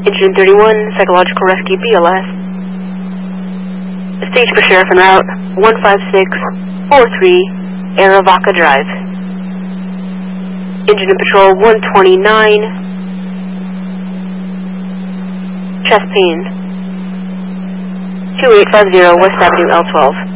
Engine 31, Psychological Rescue BLS. Stage for Sheriff en route 15643 Aravaca Drive. Engine and Patrol 129. Chest pain. 2850 West Avenue L12.